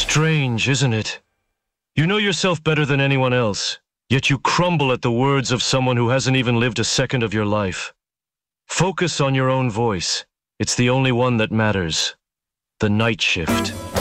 Strange, isn't it? You know yourself better than anyone else, yet you crumble at the words of someone who hasn't even lived a second of your life. Focus on your own voice. It's the only one that matters. The Night Shift.